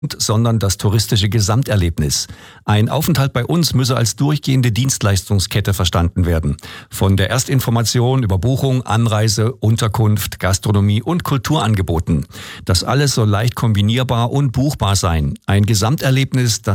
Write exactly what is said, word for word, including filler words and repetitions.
sondern das touristische Gesamterlebnis. Ein Aufenthalt bei uns müsse als durchgehende Dienstleistungskette verstanden werden. Von der Erstinformation über Buchung, Anreise, Unterkunft, Gastronomie und Kulturangeboten. Das alles soll leicht kombinierbar und buchbar sein. Ein Gesamterlebnis, das